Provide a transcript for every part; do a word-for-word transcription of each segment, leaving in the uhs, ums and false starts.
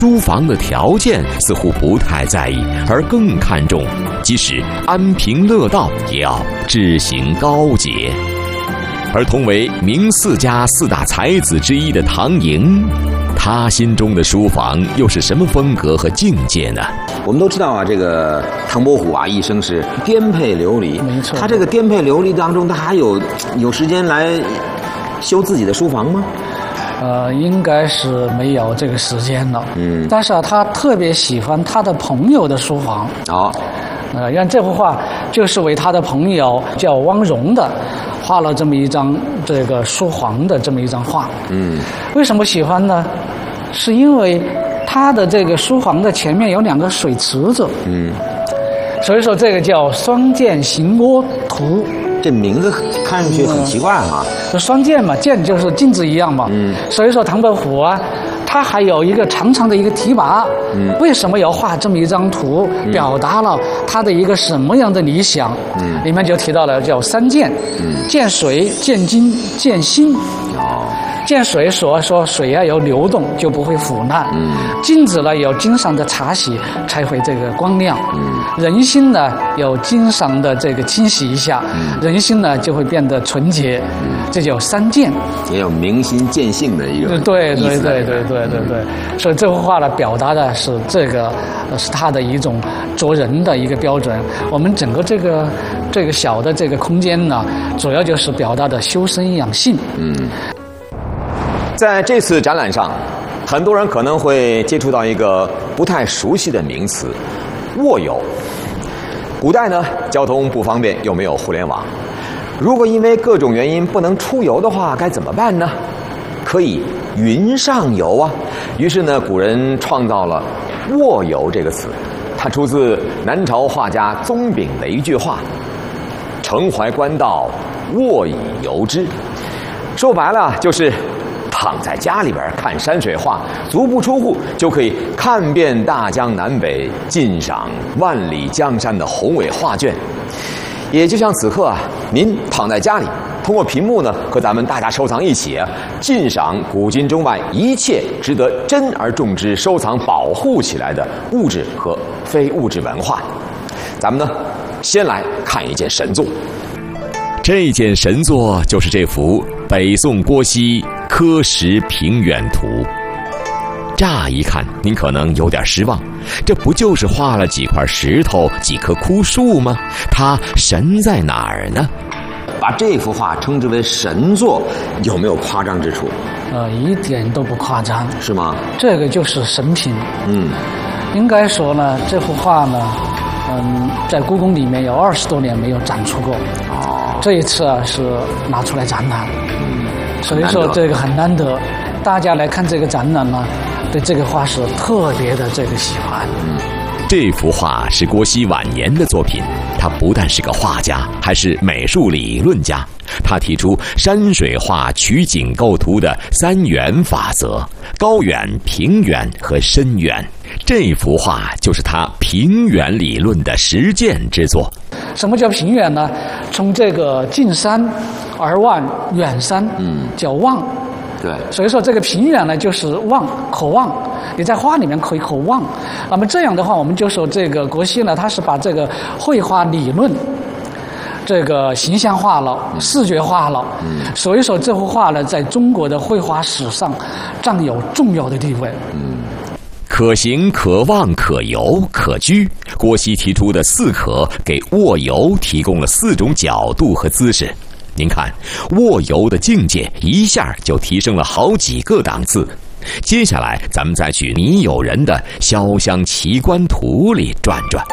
书房的条件似乎不太在意，而更看重即使安贫乐道也要志行高洁。而同为明四家四大才子之一的唐寅，他心中的书房又是什么风格和境界呢？ 我们都知道啊，这个唐伯虎啊，一生是颠沛流离。 没错， 他这个颠沛流离当中，他还有有时间来修自己的书房吗？ 呃，应该是没有这个时间了。 嗯， 但是啊，他特别喜欢他的朋友的书房。 好， 呃，让这幅画就是为他的朋友叫汪荣的画了这么一张这个书房的这么一张画。 嗯， 为什么喜欢呢？是因为他的这个书房的前面有两个水池子。 嗯， 所以说这个叫双剑行窝图。 这名字看上去很奇怪哈、啊。 嗯、双剑嘛，剑就是镜子一样嘛。 嗯。 所以说唐伯虎啊，他还有一个长长的一个提拔。 嗯。 为什么要画这么一张图，嗯、表达了他的一个什么样的理想？嗯。里面就提到了叫三见。嗯。见水、见金、见心。 哦。 见水所说水啊有流动就不会腐烂，嗯，镜子呢有经常的擦洗才会这个光亮，嗯，人心呢有经常的这个清洗一下，嗯，人心呢就会变得纯洁，嗯，这叫三见， 也有明心见性的一个对对对对对对对对，所以这幅画呢表达的是这个是他的一种做人的一个标准。我们整个这个这个小的这个空间呢，主要就是表达的修身养性，嗯。 在这次展览上，很多人可能会接触到一个不太熟悉的名词——卧游。古代呢，交通不方便，又没有互联网，如果因为各种原因不能出游的话，该怎么办呢？可以云上游啊。于是呢，古人创造了“卧游”这个词，它出自南朝画家宗炳的一句话：“城怀官道，卧以游之。”说白了就是躺在家里边看山水画，足不出户就可以看遍大江南北，尽赏万里江山的宏伟画卷。也就像此刻啊，您躺在家里，通过屏幕呢，和咱们大家收藏一起啊，尽赏古今中外一切值得珍而重之、收藏保护起来的物质和非物质文化。咱们呢，先来看一件神作。 这件神作就是这幅北宋郭熙刻石平原图。乍一看您可能有点失望，这不就是画了几块石头几棵枯树吗？它神在哪儿呢？ 把这幅画称之为神作，有没有夸张之处？ 呃，一点都不夸张。 是吗？ 这个就是神品。 嗯， 应该说呢，这幅画呢，嗯，在故宫里面有二十多年没有展出过。哦。这一次啊是拿出来展览。嗯。所以说这个很难得，大家来看这个展览呢，对这个画是特别的这个喜欢。 嗯。这幅画是郭熙晚年的作品，他不但是个画家，还是美术理论家。他提出山水画取景构图的三远法则：高远、平远和深远。这幅画就是他平远理论的实践之作。 什么叫平远呢？从这个近山而望远山，嗯，叫望。 对， 所以说这个平远呢，就是望，可望。你在画里面可以可望。那么这样的话，我们就说这个郭熙呢，他是把这个绘画理论，这个形象化了，视觉化了。嗯。所以说这幅画呢，在中国的绘画史上占有重要的地位。 嗯。可行、可望、可游、可居，郭熙提出的四可给卧游提供了四种角度和姿势。您看，卧游的境界一下就提升了好几个档次。接下来，咱们再去拟友人的《潇湘奇观图》里转转。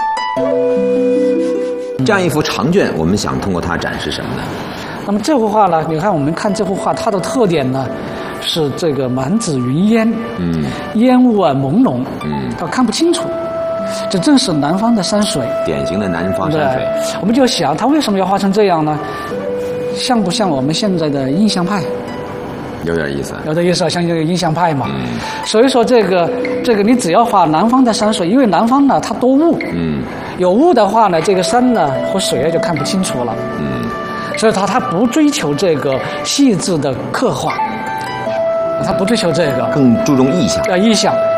这样一幅长卷，我们想通过它展示什么呢？ 那么这幅画呢？你看，我们看这幅画，它的特点呢，是这个满纸云烟，嗯，烟雾啊朦胧，嗯，它看不清楚。这正是南方的山水， 典型的南方山水。 我们就想，它为什么要画成这样呢？像不像我们现在的印象派？ 有点意思， 有点意思，像这个印象派嘛。嗯、所以说，这个这个，你只要画南方的山水，因为南方呢它多雾，嗯，有雾的话呢，这个山呢和水啊就看不清楚了，嗯，所以他他不追求这个细致的刻画，他不追求这个， 更注重意象。 啊，意象。